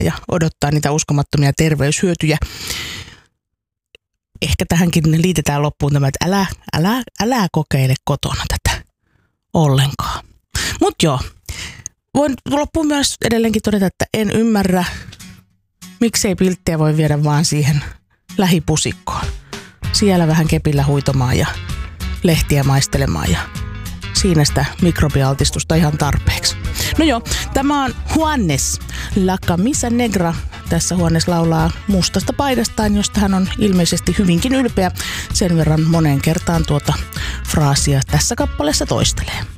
ja odottaa niitä uskomattomia terveyshyötyjä. Ehkä tähänkin liitetään loppuun tämä, että älä kokeile kotona tätä ollenkaan. Mutta joo, voin loppuun myös edelleenkin todeta, että en ymmärrä, miksei pilttiä voi viedä vaan siihen lähipusikkoon. Siellä vähän kepillä huitomaan ja lehtiä maistelemaan ja siinä sitä mikrobialtistusta ihan tarpeeksi. No joo, tämä on Juanes La Camisa Negra. Tässä Juanes laulaa mustasta paidastaan, josta hän on ilmeisesti hyvinkin ylpeä. Sen verran moneen kertaan tuota fraasia tässä kappaleessa toistelee.